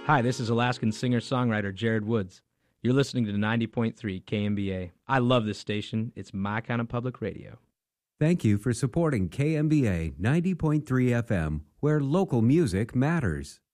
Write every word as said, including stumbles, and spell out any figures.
Hi, this is Alaskan singer-songwriter Jared Woods. You're listening to ninety point three K M B A. I love this station. It's my kind of public radio. Thank you for supporting K M B A ninety point three F M, where local music matters.